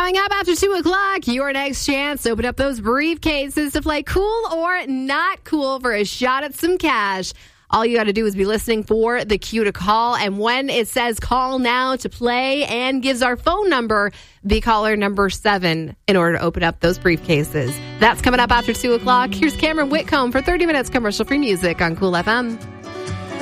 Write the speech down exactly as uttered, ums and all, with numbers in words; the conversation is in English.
Coming up after two o'clock, your next chance to open up those briefcases to play Cool or Not Cool for a shot at some cash. All you got to do is be listening for the cue to call. And when it says call now to play and gives our phone number, be caller number seven in order to open up those briefcases. That's coming up after two o'clock. Here's Cameron Whitcomb for thirty minutes commercial-free music on Cool F M.